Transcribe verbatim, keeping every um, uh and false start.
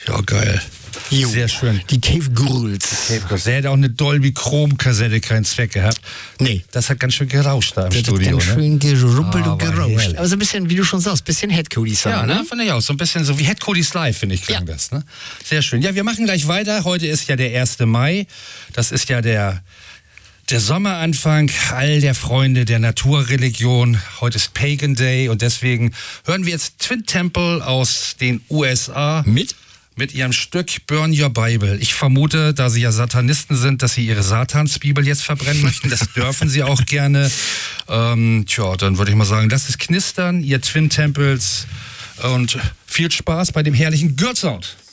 Ja, geil. Jo. Sehr schön. Die Cave Ghouls. Cave Ghouls. Der hätte auch eine Dolby Chrome-Kassette keinen Zweck gehabt. Nee. Das hat ganz schön gerauscht da im Das Studio, hat ganz ne? schön gerumpelt Ah, und war gerauscht. herrlich. Aber so ein bisschen, wie du schon sagst, ein bisschen Head Cody Sound, Ja, ne? ne? Finde ich auch. So ein bisschen so wie Head Cody's Live, finde ich, klang Ja. das. Ne? Sehr schön. Ja, wir machen gleich weiter. Heute ist ja der erste Mai. Das ist ja der, der Sommeranfang all der Freunde der Naturreligion. Heute ist Pagan Day und deswegen hören wir jetzt Twin Temple aus den U S A. Mit? Mit ihrem Stück Burn Your Bible. Ich vermute, da sie ja Satanisten sind, dass sie ihre Satansbibel jetzt verbrennen möchten. Das dürfen sie auch gerne. Ähm, tja, dann würde ich mal sagen, lasst es knistern, ihr Twin Temples. Und viel Spaß bei dem herrlichen Gürtelsound.